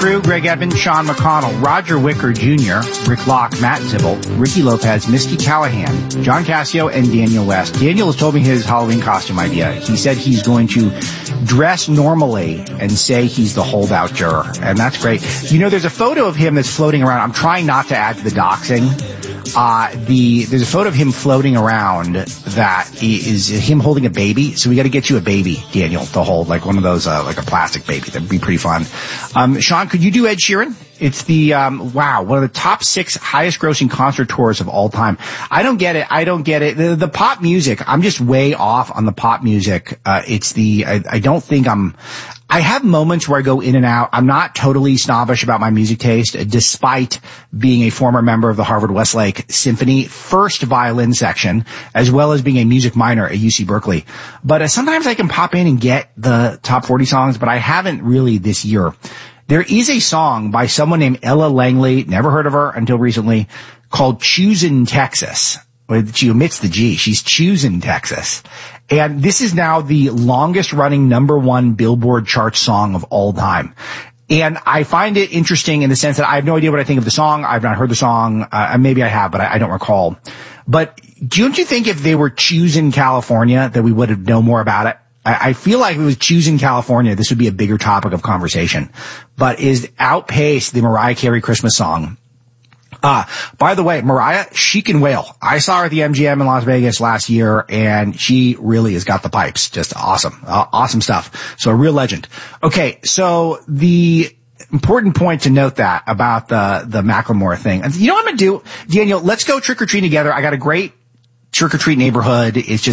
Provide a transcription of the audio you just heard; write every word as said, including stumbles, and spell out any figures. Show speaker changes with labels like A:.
A: crew, Greg Edmonds, Sean McConnell, Roger Wicker Junior, Rick Locke, Matt Zibble, Ricky Lopez, Misty Callahan, John Cassio, and Daniel West. Daniel has told me his Halloween costume idea. He said he's going to dress normally and say he's the holdout juror, and that's great. You know, there's a photo of him that's floating around. I'm trying not to add to the doxing. Uh, the, there's a photo of him floating around that is him holding a baby. So we got to get you a baby, Daniel, to hold, like one of those, uh, like a plastic baby. That'd be pretty fun. Um, Sean, could you do Ed Sheeran? It's the, um, wow, one of the top six highest grossing concert tours of all time. I don't get it. I don't get it. The, the pop music, I'm just way off on the pop music. Uh, it's the, I, I don't think I'm, I have moments where I go in and out. I'm not totally snobbish about my music taste, despite being a former member of the Harvard Westlake Symphony first violin section, as well as being a music minor at U C Berkeley. But uh, sometimes I can pop in and get the top forty songs, but I haven't really this year. There is a song by someone named Ella Langley, never heard of her until recently, called Choosin' Texas. She omits the G. She's Choosin' Texas. And this is now the longest running number one Billboard chart song of all time. And I find it interesting in the sense that I have no idea what I think of the song. I've not heard the song. Uh, maybe I have, but I, I don't recall. But don't you think if they were choosing California that we would have known more about it? I, I feel like if it was choosing California, this would be a bigger topic of conversation. But is outpaced the Mariah Carey Christmas song. Uh, by the way, Mariah, she can wail. I saw her at the M G M in Las Vegas last year, and she really has got the pipes. Just awesome. Uh, awesome stuff. So a real legend. Okay, so the important point to note that about the, the Macklemore thing. You know what I'm gonna do? Daniel, let's go trick-or-treat together. I got a great trick-or-treat neighborhood. It's just